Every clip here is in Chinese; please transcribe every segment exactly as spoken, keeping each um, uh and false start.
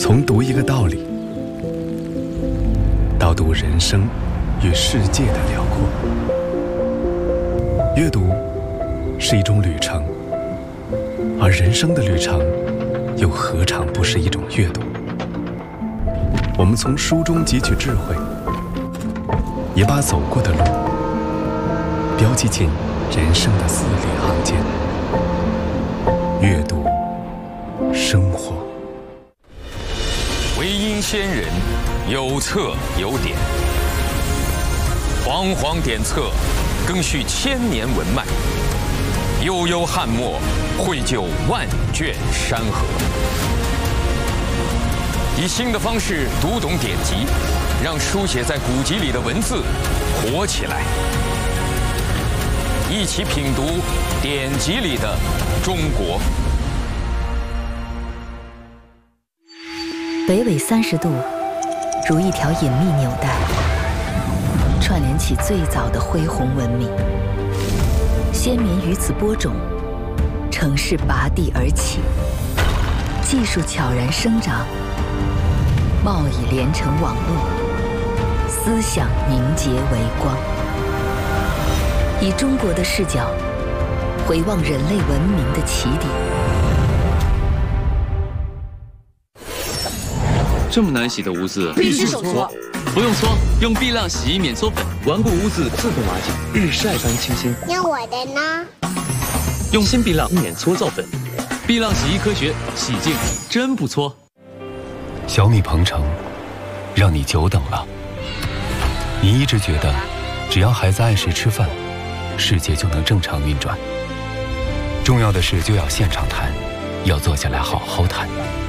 从读一个道理，到读人生与世界的辽阔。阅读是一种旅程，而人生的旅程又何尝不是一种阅读？我们从书中汲取智慧，也把走过的路标记进人生的字里行间。阅读，生活。 唯因先人，有册有典，煌煌典册，更续千年文脉；悠悠汉墨，绘就万卷山河。以新的方式读懂典籍，让书写在古籍里的文字活起来。一起品读典籍里的中国。 北纬三十度，如一条隐秘纽带，串联起最早的恢宏文明。先民于此播种，城市拔地而起，技术悄然生长，贸易连成网络，思想凝结为光。以中国的视角，回望人类文明的起点。 这么难洗的污渍， 必须手搓。 不用搓，用碧浪洗衣免搓粉，顽固污渍自动瓦解，日晒般清新。 那我的呢？ 用新碧浪免搓皂粉，碧浪洗衣科学，洗净真不搓。 小米鹏程，让你久等了。你一直觉得，只要孩子按时吃饭，世界就能正常运转。重要的事就要现场谈，要坐下来好好谈。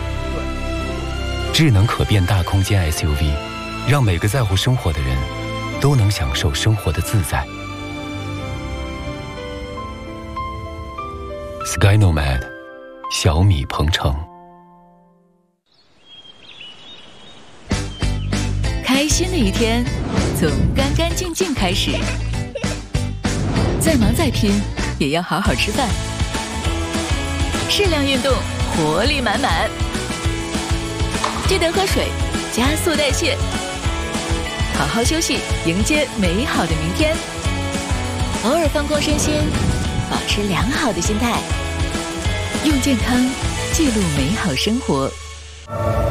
智能可变大空间 S U V， 让每个在乎生活的人都能享受生活的自在。Sky Nomad， 小米鹏程。 开心的一天，从干干净净开始。再忙再拼，也要好好吃饭。适量运动，活力满满。记得喝水，加速代谢。好好休息，迎接美好的明天。偶尔放空身心，保持良好的心态。用健康记录美好生活。